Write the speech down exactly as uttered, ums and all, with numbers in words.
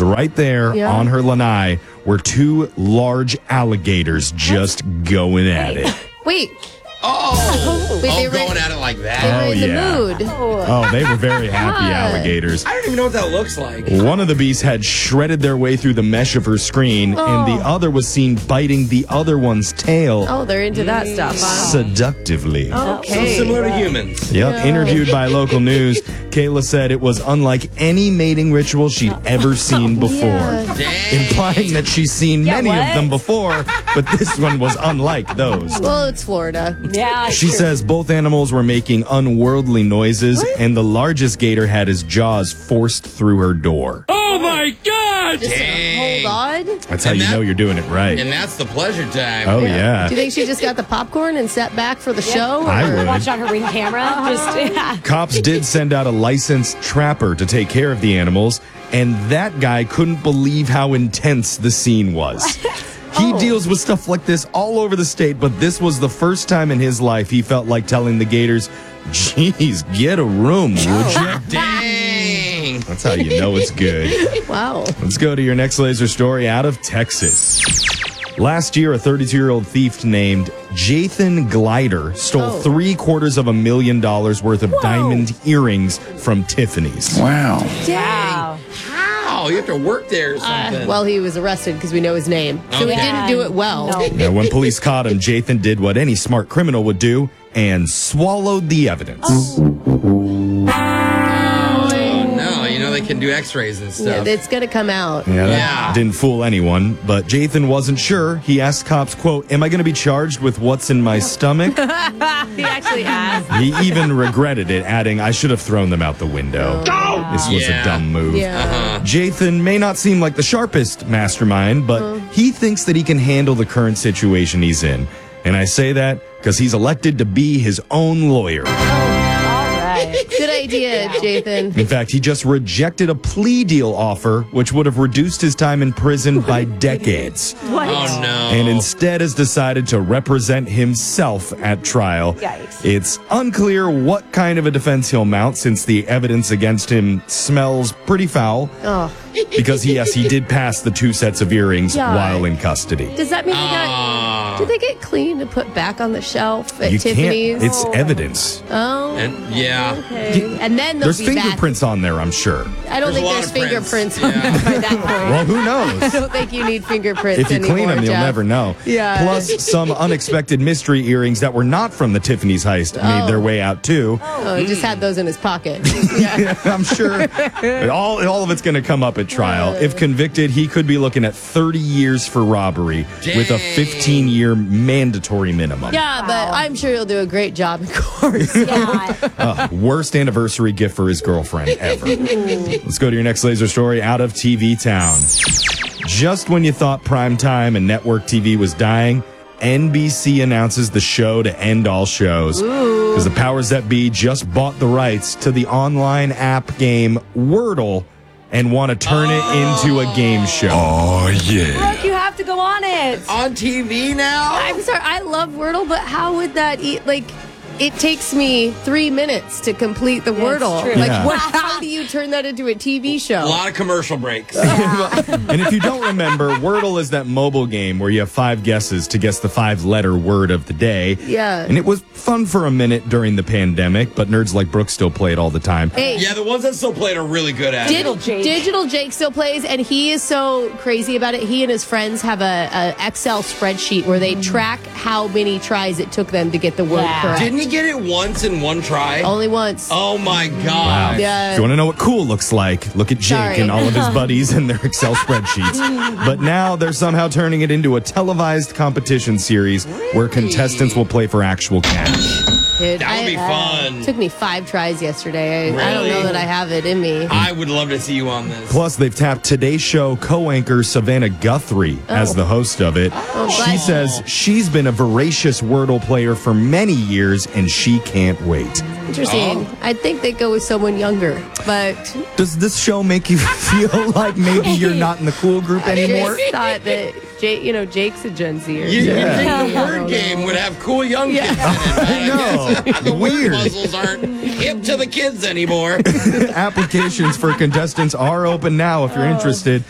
Because right there Yeah. on her lanai were two large alligators just going at it. Wait. Oh, Wait, oh they were- going at it like They that. were Oh, in yeah. the mood. Oh, they were very happy God. alligators. I don't even know what that looks like. One of the beasts had shredded their way through the mesh of her screen, and the other was seen biting the other one's tail Oh, they're into that stuff, huh? seductively. So Okay. similar to humans. Yep, interviewed by local news, Kayla said it was unlike any mating ritual she'd ever seen before, Yeah. Dang. implying that she's seen Yeah, many of what? them before, but this one was unlike those. Well, it's Florida. Yeah. She sure. says both animals were making unworldly noises, and the largest gator had his jaws forced through her door. Oh my God! Just Dang. hold on. That's how And you that- know you're doing it right. And that's the pleasure time. Oh, yeah. Do you think she just got the popcorn and sat back for the show? I or- would. Watch on her ring camera. Just yeah. Cops did send out a licensed trapper to take care of the animals, and that guy couldn't believe how intense the scene was. He Oh. deals with stuff like this all over the state, but this was the first time in his life he felt like telling the gators, geez, get a room, would you? Dang. That's how you know it's good. Wow. Let's go to your next laser story out of Texas. Last year, a thirty-two-year-old thief named Jathan Glider stole Oh. three quarters of a million dollars worth of diamond earrings from Tiffany's. Wow. Wow. How? You have to work there or something. Well, he was arrested because we know his name. So he Okay. didn't do it well. No. Now, when police caught him, Jathan did what any smart criminal would do and swallowed the evidence. oh, no. You know they can do x-rays and Yeah, stuff. it's going to come out. Yeah, that Yeah. didn't fool anyone, but Jathan wasn't sure. He asked cops, quote, am I going to be charged with what's in my stomach? He actually asked. He even regretted it, adding, I should have thrown them out the window. This was Yeah. a dumb move. Yeah. Uh-huh. Jathan may not seem like the sharpest mastermind, but he thinks that he can handle the current situation he's in. And I say that because he's elected to be his own lawyer. All right. Good idea, Jathan. In fact, he just rejected a plea deal offer, which would have reduced his time in prison by decades. What? Oh, no. And instead has decided to represent himself at trial. Yikes. It's unclear what kind of a defense he'll mount since the evidence against him smells pretty foul. Oh. Because, yes, he did pass the two sets of earrings Yeah. while in custody. Does that mean they got... Ah. Did they get clean to put back on the shelf at You Tiffany's? can't, it's evidence. Oh. And, yeah. Okay. And then they'll There's be back. fingerprints on there, I'm sure. I don't There's a think lot there's of prints. fingerprints on Yeah. them by that point. Well, who knows? I don't think you need fingerprints If you anymore, clean them, you'll Jeff. never know. Yeah. Plus, some unexpected mystery earrings that were not from the Tiffany's heist made their way out, too. Oh, he just had those in his pocket. Yeah. I'm sure all, all of it's going to come up at trial. If convicted, he could be looking at thirty years for robbery with a Dang. fifteen-year mandatory minimum. Yeah, but I'm sure he'll do a great job in court. Yeah. Uh, worst anniversary gift for his girlfriend ever. Let's go to your next laser story out of T V Town. Just when you thought primetime and network T V was dying, N B C announces the show to end all shows. Because the powers that be just bought the rights to the online app game Wordle and want to turn it into a game show. Oh, yeah. Look, you have to go on it. On T V now? I'm sorry, I love Wordle, but how would that eat? Like, it takes me three minutes to complete the It's Wordle. true. Like, Yeah. what, how do you turn that into a T V A show? lot of commercial breaks. And if you don't remember, Wordle is that mobile game where you have five guesses to guess the five-letter word of the day. Yeah. And it was fun for a minute during the pandemic, but nerds like Brooke still play it all the time. Hey, Yeah, the ones that still play it are really good at Did- it. Digital Jake. Digital Jake still plays, and he is so crazy about it. He and his friends have a, a Excel spreadsheet where they track how many tries it took them to get the word Yeah. correct. Didn't he get it once in one try? Only once. Oh my god. Yeah. If you want to know what cool looks like, look at Jake Sorry. and all of his buddies and their Excel spreadsheets. But now they're somehow turning it into a televised competition series where contestants will play for actual cash. Dude, That would I- be fun. Took me five tries yesterday. I, I don't know Really? that I have it in me. I would love to see you on this. Plus, they've tapped Today Show co-anchor Savannah Guthrie as the host of it. she but- says she's been a voracious Wordle player for many years and she can't wait. Interesting. I think they go with someone younger, but Does this show make you feel like maybe you're not in the cool group I anymore? just thought that Jake, you know, Jake's a Gen Zer. You, Yeah. you think I the don't word know. game would have cool young kids in it. I know. The Weird. word puzzles aren't hip to the kids anymore. Applications for contestants are open now if you're interested.